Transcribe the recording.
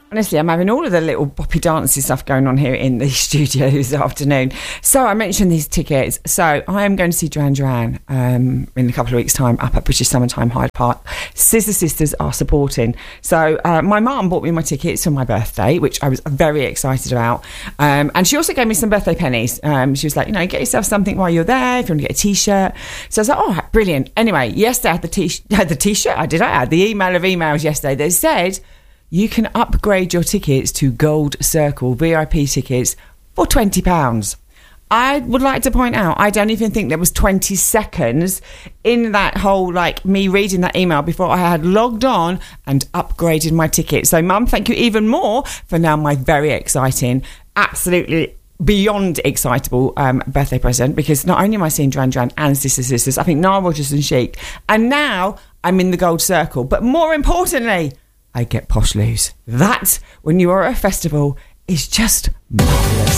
Honestly, I'm having all of the little boppy dancey stuff going on here in the studio this afternoon. So I mentioned these tickets. So I am going to see Duran Duran in a couple of weeks' time up at British Summertime Hyde Park. Scissor Sisters are supporting. So my mum bought me my tickets for my birthday, which I was very excited about. And she also gave me some birthday pennies. She was like, you know, get yourself something while you're there if you want to get a T-shirt. So I was like, oh, brilliant. Anyway, yesterday I had the T-shirt. I had the email of emails yesterday that said, you can upgrade your tickets to Gold Circle VIP tickets for £20. I would like to point out, I don't even think there was 20 seconds in that whole, like, me reading that email before I had logged on and upgraded my ticket. So, Mum, thank you even more for now my very exciting, absolutely beyond excitable birthday present, because not only am I seeing Duran Duran and Sister Sisters, I think Nile Rodgers and Chic, and now I'm in the Gold Circle. But more importantly, I get posh loos. That, when you are at a festival, is just marvellous.